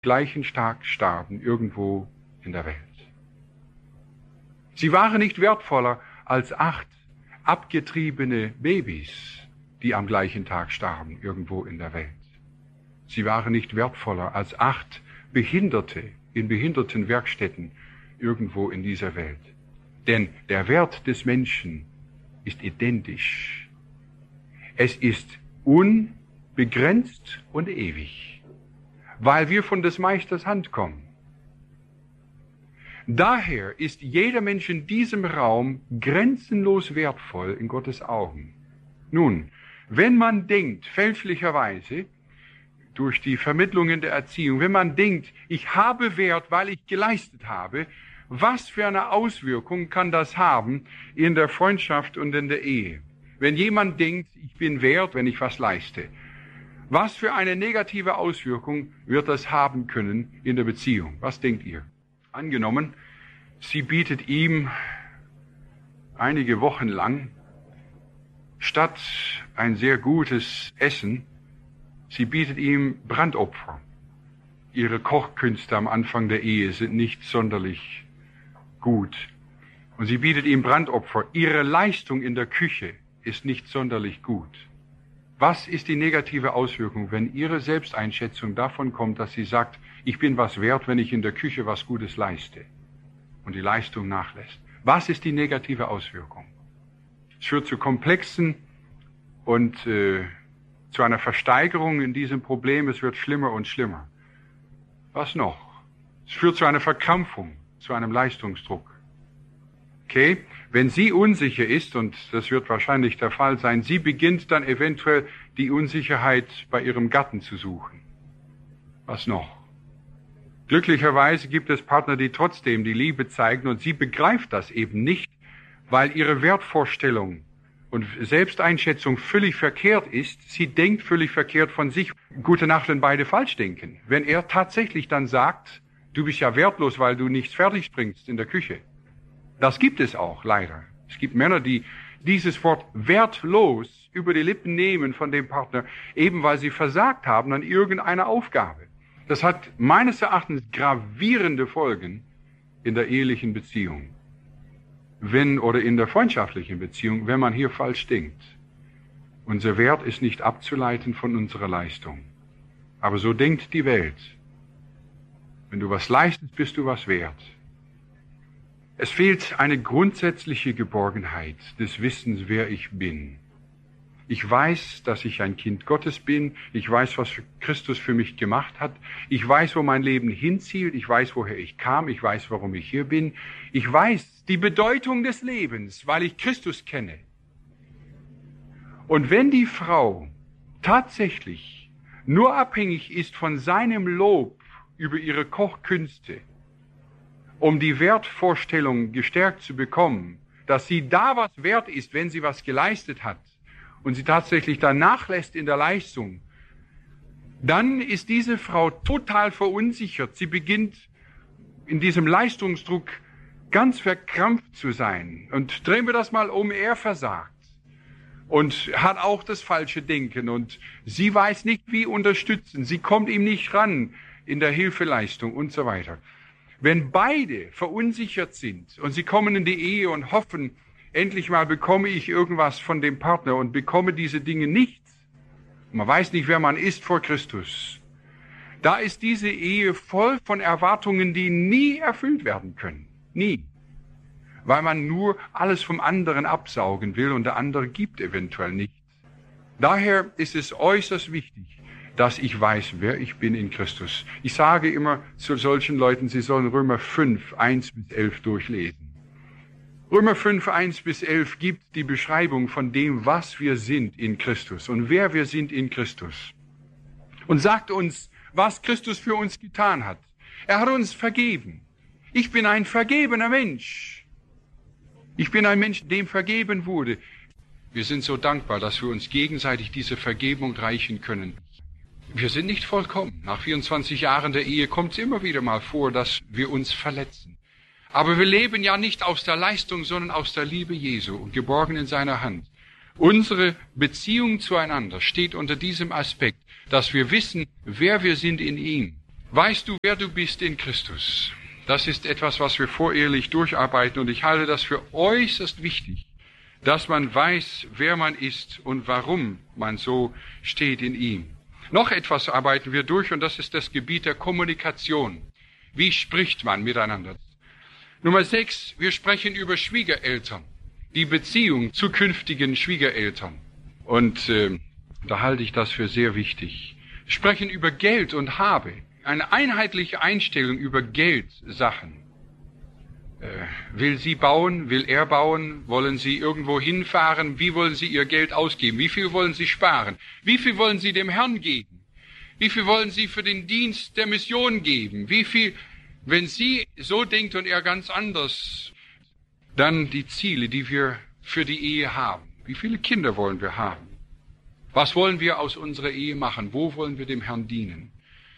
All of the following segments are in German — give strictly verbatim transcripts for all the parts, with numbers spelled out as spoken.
gleichen Tag starben, irgendwo in der Welt. Sie waren nicht wertvoller als acht abgetriebene Babys, die am gleichen Tag starben, irgendwo in der Welt. Sie waren nicht wertvoller als acht Behinderte in Behindertenwerkstätten, irgendwo in dieser Welt. Denn der Wert des Menschen ist identisch. Es ist unbegrenzt und ewig, weil wir von des Meisters Hand kommen. Daher ist jeder Mensch in diesem Raum grenzenlos wertvoll in Gottes Augen. Nun, wenn man denkt, fälschlicherweise, durch die Vermittlungen der Erziehung, wenn man denkt, ich habe Wert, weil ich geleistet habe, was für eine Auswirkung kann das haben in der Freundschaft und in der Ehe? Wenn jemand denkt, ich bin wert, wenn ich was leiste, was für eine negative Auswirkung wird das haben können in der Beziehung? Was denkt ihr? Angenommen, sie bietet ihm einige Wochen lang statt ein sehr gutes Essen, sie bietet ihm Brandopfer. Ihre Kochkünste am Anfang der Ehe sind nicht sonderlich gut. Und sie bietet ihm Brandopfer. Ihre Leistung in der Küche ist nicht sonderlich gut. Was ist die negative Auswirkung, wenn Ihre Selbsteinschätzung davon kommt, dass sie sagt, ich bin was wert, wenn ich in der Küche was Gutes leiste und die Leistung nachlässt? Was ist die negative Auswirkung? Es führt zu komplexen und äh, zu einer Versteigerung in diesem Problem. Es wird schlimmer und schlimmer. Was noch? Es führt zu einer Verkrampfung, zu einem Leistungsdruck. Okay? Wenn sie unsicher ist, und das wird wahrscheinlich der Fall sein, sie beginnt dann eventuell die Unsicherheit bei ihrem Gatten zu suchen. Was noch? Glücklicherweise gibt es Partner, die trotzdem die Liebe zeigen, und sie begreift das eben nicht, weil ihre Wertvorstellung und Selbsteinschätzung völlig verkehrt ist. Sie denkt völlig verkehrt von sich. Gute Nacht, wenn beide falsch denken. Wenn er tatsächlich dann sagt, du bist ja wertlos, weil du nichts fertig bringst in der Küche. Das gibt es auch, leider. Es gibt Männer, die dieses Wort wertlos über die Lippen nehmen von dem Partner, eben weil sie versagt haben an irgendeiner Aufgabe. Das hat meines Erachtens gravierende Folgen in der ehelichen Beziehung. Wenn, oder in der freundschaftlichen Beziehung, wenn man hier falsch denkt. Unser Wert ist nicht abzuleiten von unserer Leistung. Aber so denkt die Welt. Wenn du was leistest, bist du was wert. Es fehlt eine grundsätzliche Geborgenheit des Wissens, wer ich bin. Ich weiß, dass ich ein Kind Gottes bin. Ich weiß, was Christus für mich gemacht hat. Ich weiß, wo mein Leben hinzielt. Ich weiß, woher ich kam. Ich weiß, warum ich hier bin. Ich weiß die Bedeutung des Lebens, weil ich Christus kenne. Und wenn die Frau tatsächlich nur abhängig ist von seinem Lob über ihre Kochkünste, um die Wertvorstellung gestärkt zu bekommen, dass sie da was wert ist, wenn sie was geleistet hat, und sie tatsächlich dann nachlässt in der Leistung, dann ist diese Frau total verunsichert. Sie beginnt in diesem Leistungsdruck ganz verkrampft zu sein. Und drehen wir das mal um, er versagt und hat auch das falsche Denken und sie weiß nicht, wie unterstützen. Sie kommt ihm nicht ran in der Hilfeleistung und so weiter. Wenn beide verunsichert sind und sie kommen in die Ehe und hoffen, endlich mal bekomme ich irgendwas von dem Partner und bekomme diese Dinge nicht. Man weiß nicht, wer man ist vor Christus. Da ist diese Ehe voll von Erwartungen, die nie erfüllt werden können. Nie. Weil man nur alles vom anderen absaugen will und der andere gibt eventuell nichts. Daher ist es äußerst wichtig, dass ich weiß, wer ich bin in Christus. Ich sage immer zu solchen Leuten, sie sollen Römer fünf, eins bis elf durchlesen. Römer fünf, eins bis elf gibt die Beschreibung von dem, was wir sind in Christus und wer wir sind in Christus. Und sagt uns, was Christus für uns getan hat. Er hat uns vergeben. Ich bin ein vergebener Mensch. Ich bin ein Mensch, dem vergeben wurde. Wir sind so dankbar, dass wir uns gegenseitig diese Vergebung reichen können. Wir sind nicht vollkommen. Nach vierundzwanzig Jahren der Ehe kommt es immer wieder mal vor, dass wir uns verletzen. Aber wir leben ja nicht aus der Leistung, sondern aus der Liebe Jesu und geborgen in seiner Hand. Unsere Beziehung zueinander steht unter diesem Aspekt, dass wir wissen, wer wir sind in ihm. Weißt du, wer du bist in Christus? Das ist etwas, was wir vorehelich durcharbeiten, und ich halte das für äußerst wichtig, dass man weiß, wer man ist und warum man so steht in ihm. Noch etwas arbeiten wir durch, und das ist das Gebiet der Kommunikation. Wie spricht man miteinander? Nummer sechs, wir sprechen über Schwiegereltern, die Beziehung zu künftigen Schwiegereltern. Und äh, da halte ich das für sehr wichtig. Wir sprechen über Geld und Habe. Eine einheitliche Einstellung über Geldsachen. Äh, will sie bauen? Will er bauen? Wollen sie irgendwo hinfahren? Wie wollen sie ihr Geld ausgeben? Wie viel wollen sie sparen? Wie viel wollen sie dem Herrn geben? Wie viel wollen sie für den Dienst der Mission geben? Wie viel, wenn sie so denkt und er ganz anders, dann die Ziele, die wir für die Ehe haben. Wie viele Kinder wollen wir haben? Was wollen wir aus unserer Ehe machen? Wo wollen wir dem Herrn dienen?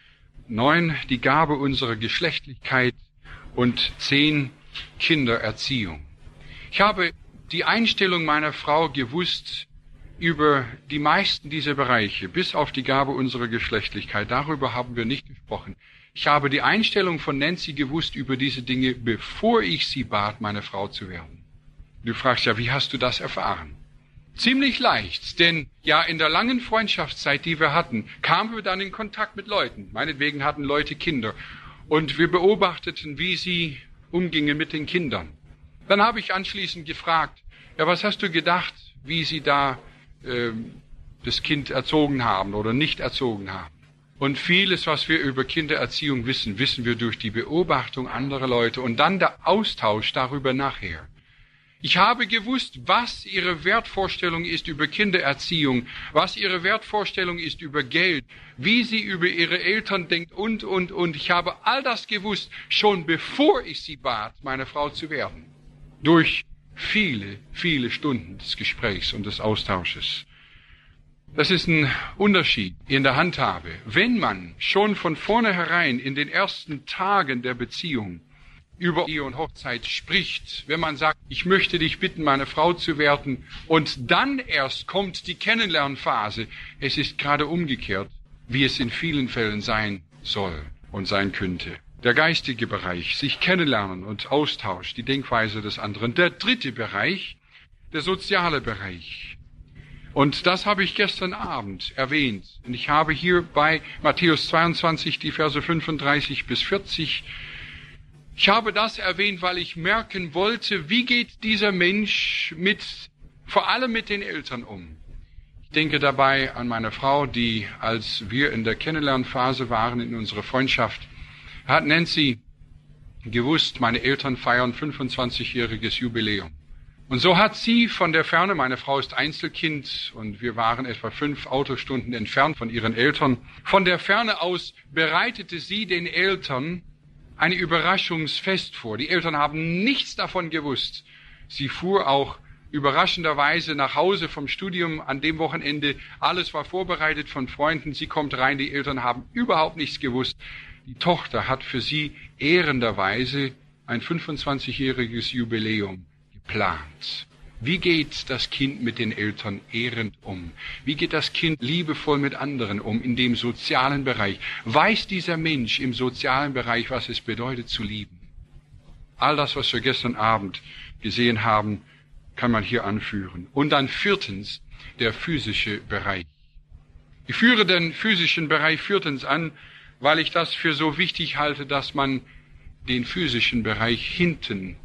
Neun, die Gabe unserer Geschlechtlichkeit, und zehn, Kindererziehung. Ich habe die Einstellung meiner Frau gewusst über die meisten dieser Bereiche, bis auf die Gabe unserer Geschlechtlichkeit. Darüber haben wir nicht gesprochen. Ich habe die Einstellung von Nancy gewusst über diese Dinge, bevor ich sie bat, meine Frau zu werden. Du fragst ja, wie hast du das erfahren? Ziemlich leicht, denn ja, in der langen Freundschaftszeit, die wir hatten, kamen wir dann in Kontakt mit Leuten. Meinetwegen hatten Leute Kinder. Und wir beobachteten, wie sie umgingen mit den Kindern. Dann habe ich anschließend gefragt, ja, was hast du gedacht, wie sie da äh, das Kind erzogen haben oder nicht erzogen haben? Und vieles, was wir über Kindererziehung wissen, wissen wir durch die Beobachtung anderer Leute und dann der Austausch darüber nachher. Ich habe gewusst, was ihre Wertvorstellung ist über Kindererziehung, was ihre Wertvorstellung ist über Geld, wie sie über ihre Eltern denkt und, und, und. Ich habe all das gewusst, schon bevor ich sie bat, meine Frau zu werden. Durch viele, viele Stunden des Gesprächs und des Austausches. Das ist ein Unterschied in der Handhabe. Wenn man schon von vornherein in den ersten Tagen der Beziehung über Ehe und Hochzeit spricht, wenn man sagt, ich möchte dich bitten, meine Frau zu werden, und dann erst kommt die Kennenlernphase. Es ist gerade umgekehrt, wie es in vielen Fällen sein soll und sein könnte. Der geistige Bereich, sich kennenlernen und Austausch, die Denkweise des anderen. Der dritte Bereich, der soziale Bereich. Und das habe ich gestern Abend erwähnt. Und ich habe hier bei Matthäus zweiundzwanzig die Verse fünfunddreißig bis vierzig. Ich habe das erwähnt, weil ich merken wollte, wie geht dieser Mensch mit, vor allem mit den Eltern um. Ich denke dabei an meine Frau, die, als wir in der Kennenlernphase waren in unserer Freundschaft, hat Nancy gewusst, meine Eltern feiern fünfundzwanzigjähriges Jubiläum. Und so hat sie von der Ferne, meine Frau ist Einzelkind und wir waren etwa fünf Autostunden entfernt von ihren Eltern, von der Ferne aus bereitete sie den Eltern eine Überraschungsfest vor. Die Eltern haben nichts davon gewusst. Sie fuhr auch überraschenderweise nach Hause vom Studium an dem Wochenende. Alles war vorbereitet von Freunden. Sie kommt rein, die Eltern haben überhaupt nichts gewusst. Die Tochter hat für sie ehrenderweise ein fünfundzwanzigjähriges Jubiläum geplant. Wie geht das Kind mit den Eltern ehrend um? Wie geht das Kind liebevoll mit anderen um in dem sozialen Bereich? Weiß dieser Mensch im sozialen Bereich, was es bedeutet zu lieben? All das, was wir gestern Abend gesehen haben, kann man hier anführen. Und dann viertens, der physische Bereich. Ich führe den physischen Bereich viertens an, weil ich das für so wichtig halte, dass man den physischen Bereich hinten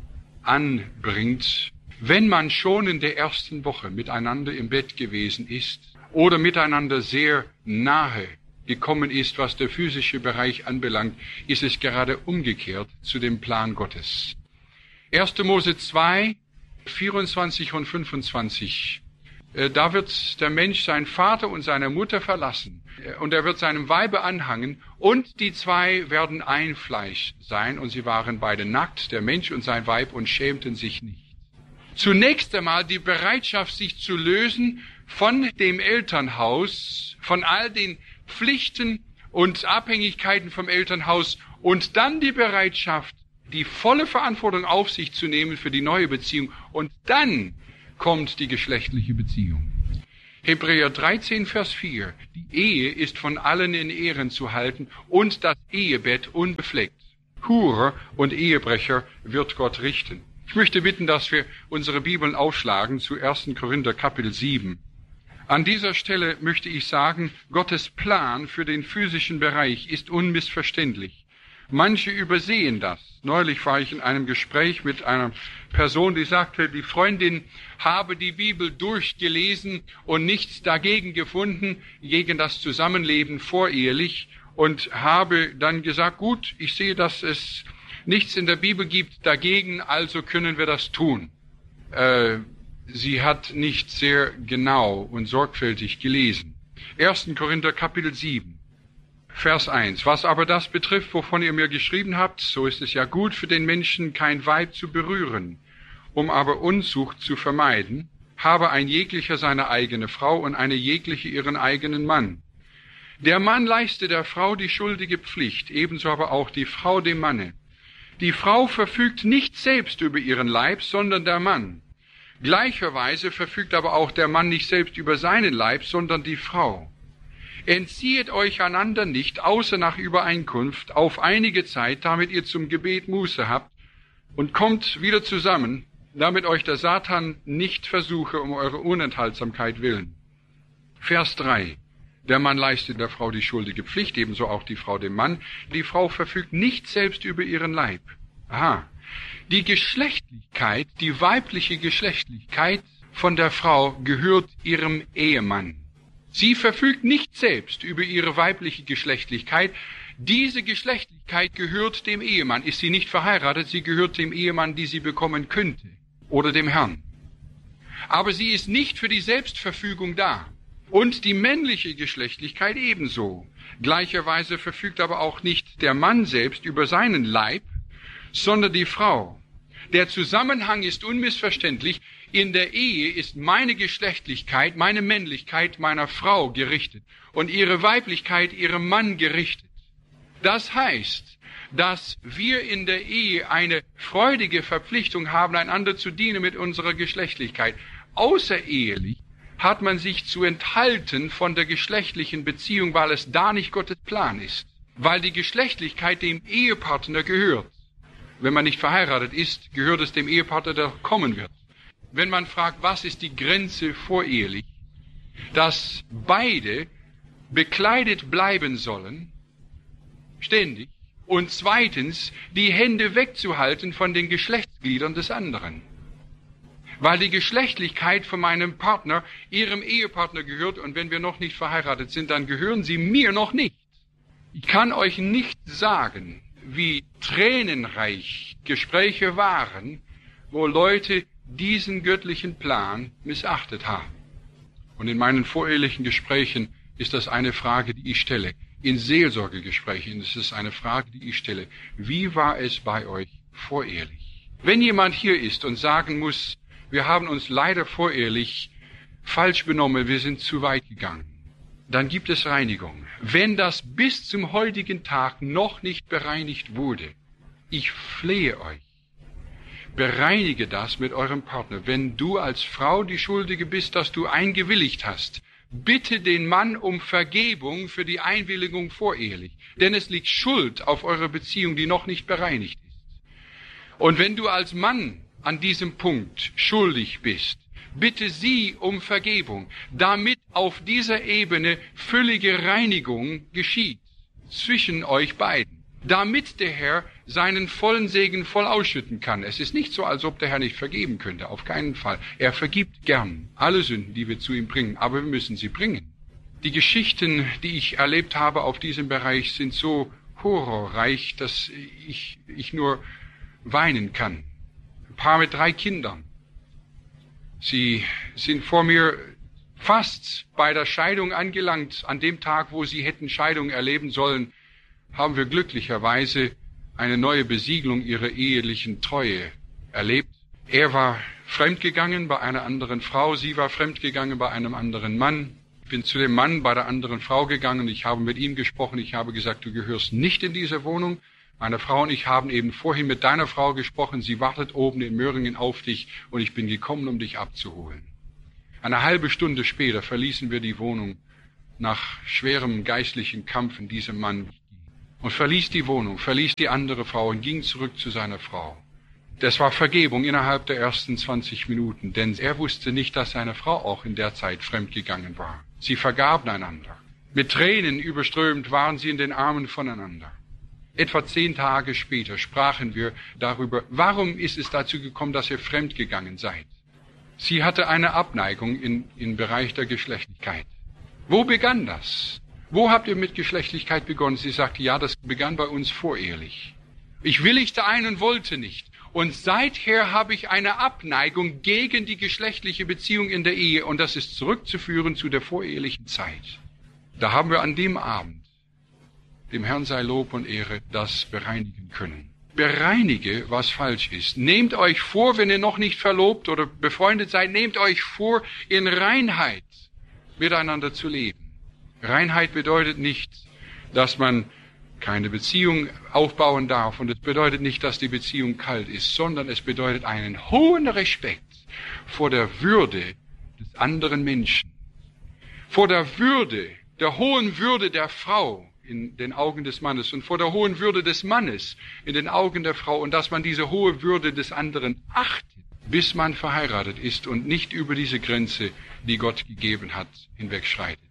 anbringt, wenn man schon in der ersten Woche miteinander im Bett gewesen ist oder miteinander sehr nahe gekommen ist, was der physische Bereich anbelangt, ist es gerade umgekehrt zu dem Plan Gottes. erster Mose zwei, vierundzwanzig und fünfundzwanzig. Da wird der Mensch seinen Vater und seine Mutter verlassen und er wird seinem Weibe anhangen und die zwei werden ein Fleisch sein und sie waren beide nackt, der Mensch und sein Weib, und schämten sich nicht. Zunächst einmal die Bereitschaft, sich zu lösen von dem Elternhaus, von all den Pflichten und Abhängigkeiten vom Elternhaus, und dann die Bereitschaft, die volle Verantwortung auf sich zu nehmen für die neue Beziehung, und dann kommt die geschlechtliche Beziehung. Hebräer dreizehn, Vers vier. Die Ehe ist von allen in Ehren zu halten und das Ehebett unbefleckt. Hure und Ehebrecher wird Gott richten. Ich möchte bitten, dass wir unsere Bibeln aufschlagen zu ersten Korinther Kapitel sieben. An dieser Stelle möchte ich sagen, Gottes Plan für den physischen Bereich ist unmissverständlich. Manche übersehen das. Neulich war ich in einem Gespräch mit einer Person, die sagte, die Freundin habe die Bibel durchgelesen und nichts dagegen gefunden, gegen das Zusammenleben vorehelich, und habe dann gesagt, gut, ich sehe, dass es nichts in der Bibel gibt dagegen, also können wir das tun. Äh, sie hat nicht sehr genau und sorgfältig gelesen. ersten Korinther Kapitel sieben. Vers eins. Was aber das betrifft, wovon ihr mir geschrieben habt, so ist es ja gut für den Menschen, kein Weib zu berühren. Um aber Unzucht zu vermeiden, habe ein jeglicher seine eigene Frau und eine jegliche ihren eigenen Mann. Der Mann leiste der Frau die schuldige Pflicht, ebenso aber auch die Frau dem Manne. Die Frau verfügt nicht selbst über ihren Leib, sondern der Mann. Gleicherweise verfügt aber auch der Mann nicht selbst über seinen Leib, sondern die Frau. Entziehet euch einander nicht, außer nach Übereinkunft, auf einige Zeit, damit ihr zum Gebet Muße habt, und kommt wieder zusammen, damit euch der Satan nicht versuche um eure Unenthaltsamkeit willen. Vers drei. Der Mann leistet der Frau die schuldige Pflicht, ebenso auch die Frau dem Mann. Die Frau verfügt nicht selbst über ihren Leib. Aha. Die Geschlechtlichkeit, die weibliche Geschlechtlichkeit von der Frau gehört ihrem Ehemann. Sie verfügt nicht selbst über ihre weibliche Geschlechtlichkeit. Diese Geschlechtlichkeit gehört dem Ehemann. Ist sie nicht verheiratet, sie gehört dem Ehemann, die sie bekommen könnte, oder dem Herrn. Aber sie ist nicht für die Selbstverfügung da. Und die männliche Geschlechtlichkeit ebenso. Gleicherweise verfügt aber auch nicht der Mann selbst über seinen Leib, sondern die Frau. Der Zusammenhang ist unmissverständlich. In der Ehe ist meine Geschlechtlichkeit, meine Männlichkeit meiner Frau gerichtet und ihre Weiblichkeit ihrem Mann gerichtet. Das heißt, dass wir in der Ehe eine freudige Verpflichtung haben, einander zu dienen mit unserer Geschlechtlichkeit. Außerehelich hat man sich zu enthalten von der geschlechtlichen Beziehung, weil es da nicht Gottes Plan ist. Weil die Geschlechtlichkeit dem Ehepartner gehört. Wenn man nicht verheiratet ist, gehört es dem Ehepartner, der kommen wird. Wenn man fragt, was ist die Grenze vorehelich, dass beide bekleidet bleiben sollen, ständig, und zweitens, die Hände wegzuhalten von den Geschlechtsgliedern des anderen. Weil die Geschlechtlichkeit von meinem Partner ihrem Ehepartner gehört, und wenn wir noch nicht verheiratet sind, dann gehören sie mir noch nicht. Ich kann euch nicht sagen, wie tränenreich Gespräche waren, wo Leute diesen göttlichen Plan missachtet haben. Und in meinen vorehelichen Gesprächen ist das eine Frage, die ich stelle. In Seelsorgegesprächen ist es eine Frage, die ich stelle. Wie war es bei euch vorehelich? Wenn jemand hier ist und sagen muss, wir haben uns leider vorehelich falsch benommen, wir sind zu weit gegangen, dann gibt es Reinigung. Wenn das bis zum heutigen Tag noch nicht bereinigt wurde, ich flehe euch, bereinige das mit eurem Partner. Wenn du als Frau die Schuldige bist, dass du eingewilligt hast, bitte den Mann um Vergebung für die Einwilligung vorehelich. Denn es liegt Schuld auf eurer Beziehung, die noch nicht bereinigt ist. Und wenn du als Mann an diesem Punkt schuldig bist, bitte sie um Vergebung, damit auf dieser Ebene völlige Reinigung geschieht zwischen euch beiden. Damit der Herr seinen vollen Segen voll ausschütten kann. Es ist nicht so, als ob der Herr nicht vergeben könnte, auf keinen Fall. Er vergibt gern alle Sünden, die wir zu ihm bringen, aber wir müssen sie bringen. Die Geschichten, die ich erlebt habe auf diesem Bereich, sind so horrorreich, dass ich, ich nur weinen kann. Ein Paar mit drei Kindern. Sie sind vor mir fast bei der Scheidung angelangt. An dem Tag, wo sie hätten Scheidung erleben sollen, haben wir glücklicherweise eine neue Besiegelung ihrer ehelichen Treue erlebt. Er war fremdgegangen bei einer anderen Frau, sie war fremdgegangen bei einem anderen Mann. Ich bin zu dem Mann bei der anderen Frau gegangen, ich habe mit ihm gesprochen, ich habe gesagt, du gehörst nicht in diese Wohnung. Meine Frau und ich haben eben vorhin mit deiner Frau gesprochen, sie wartet oben in Möhringen auf dich und ich bin gekommen, um dich abzuholen. Eine halbe Stunde später verließen wir die Wohnung nach schwerem geistlichen Kampf in diesem Mann und verließ die Wohnung, verließ die andere Frau und ging zurück zu seiner Frau. Das war Vergebung innerhalb der ersten zwanzig Minuten, denn er wusste nicht, dass seine Frau auch in der Zeit fremdgegangen war. Sie vergaben einander. Mit Tränen überströmt waren sie in den Armen voneinander. Etwa zehn Tage später sprachen wir darüber, warum ist es dazu gekommen, dass ihr fremdgegangen seid. Sie hatte eine Abneigung in, im Bereich der Geschlechtlichkeit. Wo begann das? Wo habt ihr mit Geschlechtlichkeit begonnen? Sie sagte, ja, das begann bei uns vorehelich. Ich willigte ein und wollte nicht. Und seither habe ich eine Abneigung gegen die geschlechtliche Beziehung in der Ehe. Und das ist zurückzuführen zu der vorehelichen Zeit. Da haben wir an dem Abend, dem Herrn sei Lob und Ehre, das bereinigen können. Bereinige, was falsch ist. Nehmt euch vor, wenn ihr noch nicht verlobt oder befreundet seid, nehmt euch vor, in Reinheit miteinander zu leben. Reinheit bedeutet nicht, dass man keine Beziehung aufbauen darf, und es bedeutet nicht, dass die Beziehung kalt ist, sondern es bedeutet einen hohen Respekt vor der Würde des anderen Menschen, vor der Würde, der hohen Würde der Frau in den Augen des Mannes und vor der hohen Würde des Mannes in den Augen der Frau, und dass man diese hohe Würde des anderen achtet, bis man verheiratet ist und nicht über diese Grenze, die Gott gegeben hat, hinwegschreitet.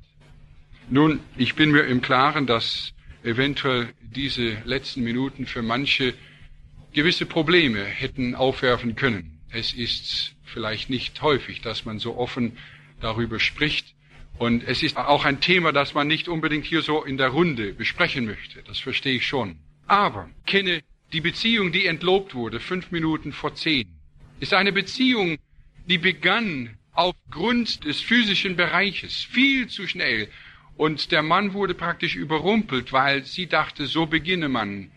Nun, ich bin mir im Klaren, dass eventuell diese letzten Minuten für manche gewisse Probleme hätten aufwerfen können. Es ist vielleicht nicht häufig, dass man so offen darüber spricht. Und es ist auch ein Thema, das man nicht unbedingt hier so in der Runde besprechen möchte. Das verstehe ich schon. Aber kenne die Beziehung, die entlobt wurde, fünf Minuten vor zehn, ist eine Beziehung, die begann aufgrund des physischen Bereiches viel zu schnell. Und der Mann wurde praktisch überrumpelt, weil sie dachte, so beginne man.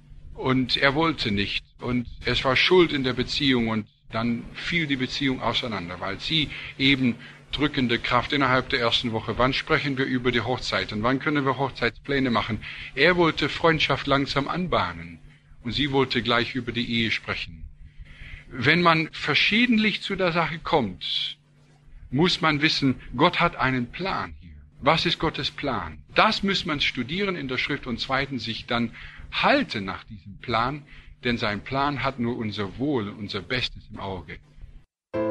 Und er wollte nicht. Und es war Schuld in der Beziehung. Und dann fiel die Beziehung auseinander, weil sie eben drückende Kraft innerhalb der ersten Woche. Wann sprechen wir über die Hochzeit und wann können wir Hochzeitspläne machen? Er wollte Freundschaft langsam anbahnen und sie wollte gleich über die Ehe sprechen. Wenn man verschiedentlich zu der Sache kommt, muss man wissen, Gott hat einen Plan hier. Was ist Gottes Plan? Das muss man studieren in der Schrift und zweitens sich dann halten nach diesem Plan, denn sein Plan hat nur unser Wohl, unser Bestes im Auge.